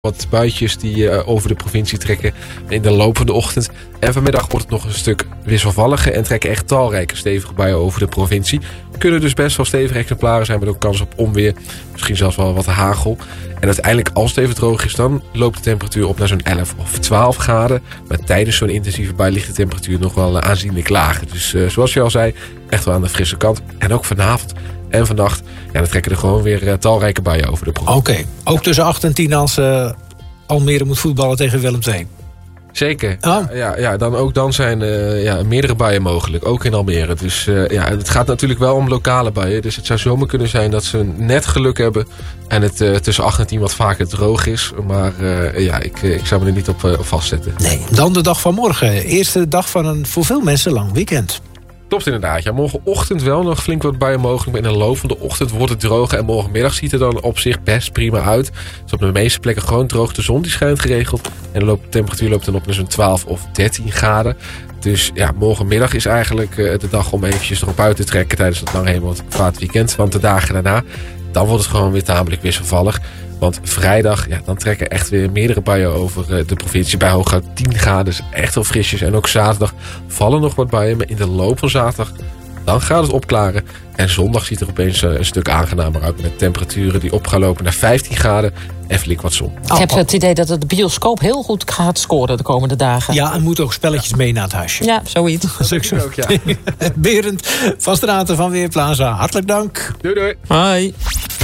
wat buitjes die over de provincie trekken in de loop van de ochtend. En vanmiddag wordt het nog een stuk wisselvalliger en trekken echt talrijke stevige buien over de provincie. Kunnen dus best wel stevige exemplaren zijn met ook kans op onweer. Misschien zelfs wel wat hagel. En uiteindelijk, als het even droog is, dan loopt de temperatuur op naar zo'n 11 of 12 graden. Maar tijdens zo'n intensieve bui ligt de temperatuur nog wel aanzienlijk lager. Dus zoals je al zei, echt wel aan de frisse kant. En ook vanavond en vannacht, dan trekken er gewoon weer talrijke buien over de provincie. Oké, ook tussen 8 en 10 als Almere moet voetballen tegen Willem II. Zeker. Oh. Dan zijn meerdere buien mogelijk, ook in Almere. Dus het gaat natuurlijk wel om lokale buien. Dus het zou zomaar kunnen zijn dat ze net geluk hebben en het tussen 8 en 10 wat vaker droog is. Maar ik zou me er niet op vastzetten. Nee, dan de dag van morgen. Eerste dag van een voor veel mensen lang weekend. Klopt inderdaad. Ja, morgenochtend wel nog flink wat buien mogelijk. Maar in de loop van de ochtend wordt het droger. En morgenmiddag ziet het dan op zich best prima uit. Dus op de meeste plekken gewoon droog. De zon die schijnt geregeld. En de temperatuur loopt dan op naar zo'n 12 of 13 graden. Dus ja, morgenmiddag is eigenlijk de dag om eventjes erop uit te trekken tijdens het lang hemelvaart weekend. Want de dagen daarna, dan wordt het gewoon weer tamelijk wisselvallig. Want vrijdag, dan trekken echt weer meerdere buien over de provincie. Bij hooguit 10 graden, dus echt wel frisjes. En ook zaterdag vallen nog wat buien. Maar in de loop van zaterdag, dan gaat het opklaren. En zondag ziet er opeens een stuk aangenamer uit. Met temperaturen die op gaan lopen naar 15 graden en flink wat zon. Ik heb het idee dat het de bioscoop heel goed gaat scoren de komende dagen. Ja, en moet ook spelletjes mee naar het huisje. Ja, zoiets. Succes. Ook, ja. Berend van Straten van Weerplaza, hartelijk dank. Doei doei. Hoi.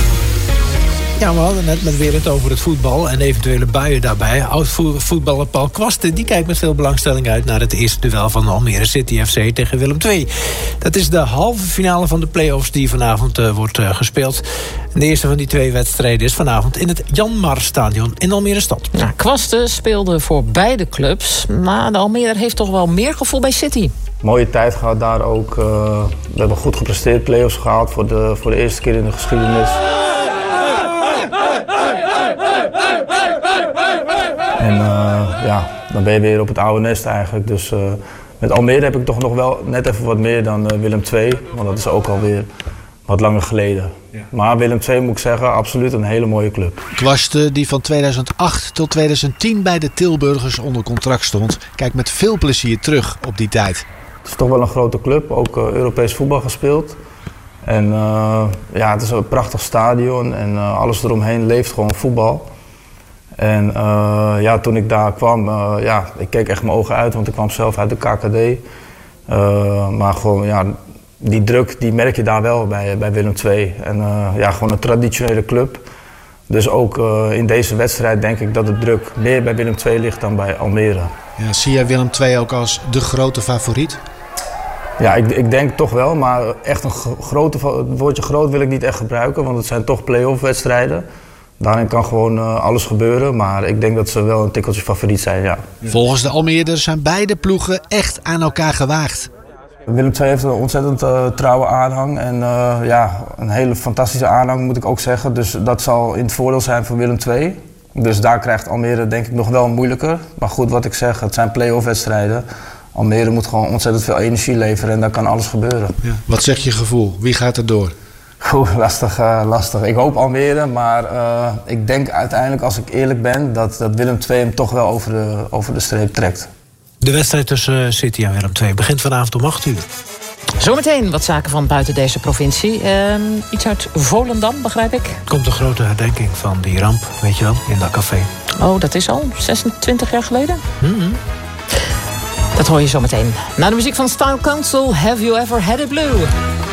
Ja, we hadden net met Berend over het voetbal en eventuele buien daarbij. Oud-voetballer Paul Kwasten die kijkt met veel belangstelling uit naar het eerste duel van Almere City FC tegen Willem II. Dat is de halve finale van de play-offs die vanavond wordt gespeeld. En de eerste van die 2 wedstrijden is vanavond in het Jan Mar Stadion in Almere stad. Nou, Kwasten speelde voor beide clubs, maar de Almere heeft toch wel meer gevoel bij City. Mooie tijd gehad daar ook. We hebben goed gepresteerd, play-offs gehaald voor de eerste keer in de geschiedenis. En dan ben je weer op het oude nest eigenlijk. Dus met Almere heb ik toch nog wel net even wat meer dan Willem II. Want dat is ook alweer wat langer geleden. Ja. Maar Willem II moet ik zeggen, absoluut een hele mooie club. Kwasten, die van 2008 tot 2010 bij de Tilburgers onder contract stond, kijkt met veel plezier terug op die tijd. Het is toch wel een grote club, ook Europees voetbal gespeeld. En het is een prachtig stadion en alles eromheen leeft gewoon voetbal. En toen ik daar kwam, ik keek echt mijn ogen uit, want ik kwam zelf uit de KKD. Maar gewoon, die druk, die merk je daar wel bij Willem II. En gewoon een traditionele club. Dus ook in deze wedstrijd denk ik dat de druk meer bij Willem II ligt dan bij Almere. Ja, zie jij Willem II ook als de grote favoriet? Ja, ik denk toch wel, maar echt het woordje groot wil ik niet echt gebruiken, want het zijn toch play-off wedstrijden. Daarin kan gewoon alles gebeuren, maar ik denk dat ze wel een tikkeltje favoriet zijn, ja. Volgens de Almeerders zijn beide ploegen echt aan elkaar gewaagd. Willem II heeft een ontzettend trouwe aanhang en een hele fantastische aanhang moet ik ook zeggen. Dus dat zal in het voordeel zijn voor Willem II. Dus daar krijgt Almere denk ik nog wel moeilijker. Maar goed, wat ik zeg, het zijn play-off wedstrijden. Almere moet gewoon ontzettend veel energie leveren en daar kan alles gebeuren. Ja. Wat zegt je gevoel? Wie gaat er door? Lastig. Ik hoop Almere, maar ik denk uiteindelijk, als ik eerlijk ben, dat Willem II hem toch wel over de streep trekt. De wedstrijd tussen City en Willem II begint vanavond om 8 uur. Zometeen wat zaken van buiten deze provincie. Iets uit Volendam, begrijp ik. Er komt een grote herdenking van die ramp, weet je wel, in dat café. Oh, dat is al 26 jaar geleden? Mm-hmm. Dat hoor je zometeen. Na de muziek van Style Council, Have You Ever Had It Blue?